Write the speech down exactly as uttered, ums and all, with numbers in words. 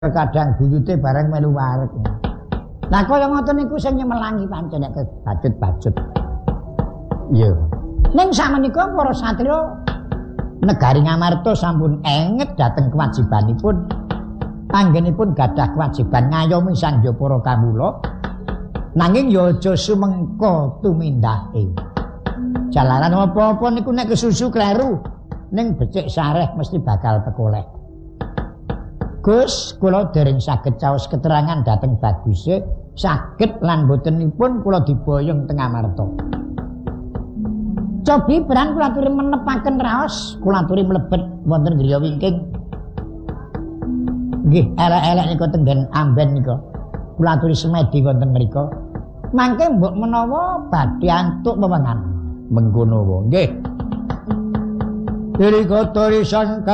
kadang buyute bareng melu wareg. Lah kaya ngoten niku sing nyemelangi pancen nek bacut-bacut. Iya. Ning sakmenika para satriya negari Ngamarta sampun enget dhateng kewajibanipun. Anggenipun gadah kewajiban ngayomi sangya para kawula. Nanging ya aja sumengka tumindake. Jalaran apa-apa niku nek kesusu kleru ning becik sareh mesti bakal pekoleh. Gus, kula dereng saged caos keterangan dhateng baguse, saged lan botenipun kula diboyong teng Ngamarta. Cobi beran kula aturi menepaken raos, kula aturi mlebet wonten griya wingking. Nggih, elek-elek nika tenggen amben nika. Kula aturi semedi wonten mriku. Mangke mbok menawa badhe antuk wewengan mengkono wae. Nggih. Diri kotori sang